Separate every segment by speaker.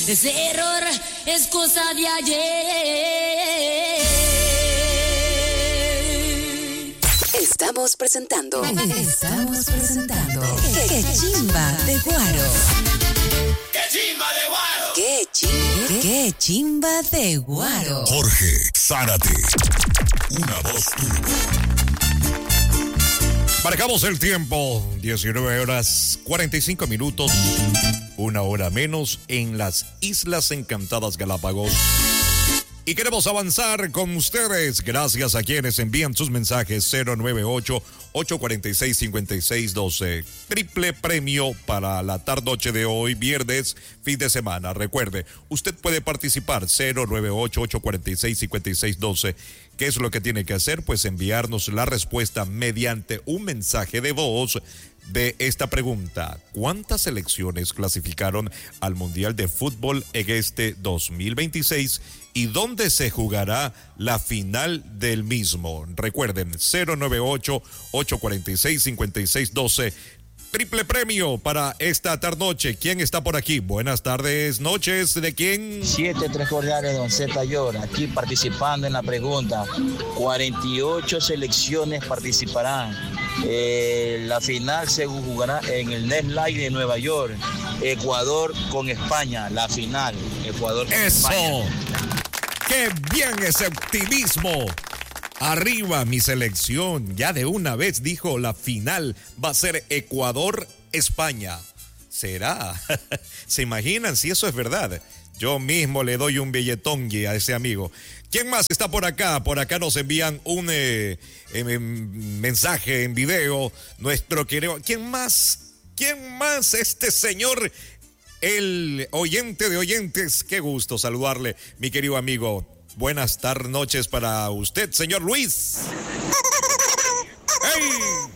Speaker 1: Ese error es cosa de ayer.
Speaker 2: Estamos presentando.
Speaker 3: ¡Qué chimba de Guaro!
Speaker 4: ¡Qué chimba de Guaro!
Speaker 3: ¡Qué chimba de Guaro!
Speaker 4: Jorge Zárate, una voz turbo.
Speaker 5: Marcamos el tiempo, 19:45, una hora menos en las Islas Encantadas Galápagos. Y queremos avanzar con ustedes, gracias a quienes envían sus mensajes 098-846-5612. Triple premio para la tarde-noche de hoy, viernes, fin de semana. Recuerde, usted puede participar 098-846-5612. ¿Qué es lo que tiene que hacer? Pues enviarnos la respuesta mediante un mensaje de voz de esta pregunta. ¿Cuántas selecciones clasificaron al Mundial de Fútbol en este 2026? ¿Y dónde se jugará la final del mismo? Recuerden, 098-846-5612. Triple premio para esta tarde-noche. ¿Quién está por aquí? Buenas tardes, noches. ¿De quién?
Speaker 6: 7-3 cordiales, don Z Yor, aquí participando en la pregunta. 48 selecciones participarán. La final se jugará en el NetLife de Nueva York. Ecuador con España, la final. Ecuador con España.
Speaker 5: ¡Qué bien ese optimismo! Arriba mi selección, ya de una vez dijo la final va a ser Ecuador-España. ¿Será? ¿Se imaginan si eso es verdad? Yo mismo le doy un billetón a ese amigo. ¿Quién más está por acá? Por acá nos envían un mensaje en video. Nuestro querido... ¿Quién más? ¿Quién más? Este señor, el oyente de oyentes. Qué gusto saludarle, mi querido amigo. Buenas noches para usted, señor Luis. ¡Hey!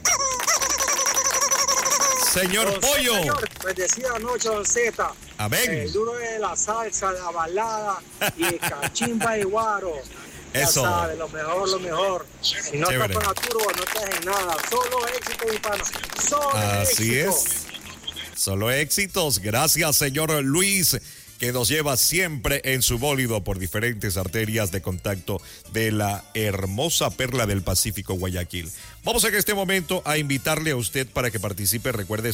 Speaker 5: Señor don Pollo.
Speaker 7: Señor, bendecida noche, don Z.
Speaker 5: Amén.
Speaker 7: El duro de la salsa, la balada y el cachimba y guaro.
Speaker 5: Eso.
Speaker 7: Ya sabe, lo mejor. Si no estás con Arturo, no estás en nada. Solo éxito, mi pana. Solo
Speaker 5: así
Speaker 7: éxito.
Speaker 5: Es. Solo éxitos. Gracias, señor Luis, que nos lleva siempre en su bólido por diferentes arterias de contacto de la hermosa perla del Pacífico, Guayaquil. Vamos en este momento a invitarle a usted para que participe. Recuerde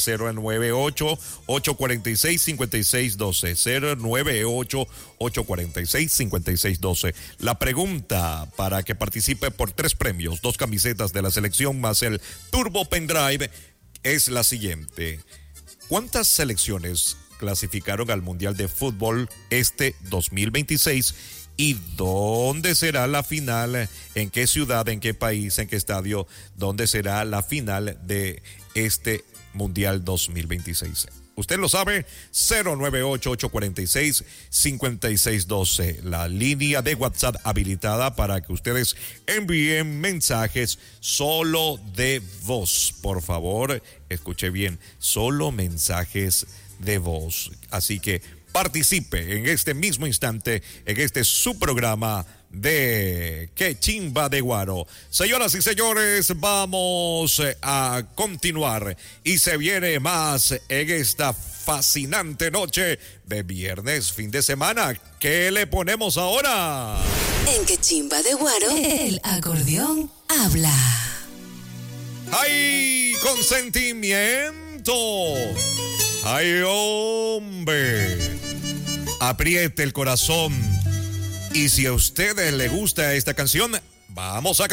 Speaker 5: 098-846-5612. 098-846-5612. La pregunta para que participe por 3 premios, 2 camisetas de la selección más el Turbo Pendrive, es la siguiente. ¿Cuántas selecciones clasificaron al Mundial de Fútbol este 2026? ¿Y dónde será la final? ¿En qué ciudad, en qué país, en qué estadio? ¿Dónde será la final de este Mundial 2026? Usted lo sabe, 098-846-5612. La línea de WhatsApp habilitada para que ustedes envíen mensajes solo de voz. Por favor, escuche bien, solo mensajes de voz. Así que participe en este mismo instante, en este su programa de ¡Qué chimba de Guaro! Señoras y señores, vamos a continuar y se viene más en esta fascinante noche de viernes, fin de semana. ¿Qué le ponemos ahora?
Speaker 2: En ¡Qué chimba de Guaro!
Speaker 3: El acordeón habla.
Speaker 5: ¡Ay, consentimiento! ¡Ay, hombre! Apriete el corazón. Y si a ustedes le gusta esta canción, vamos a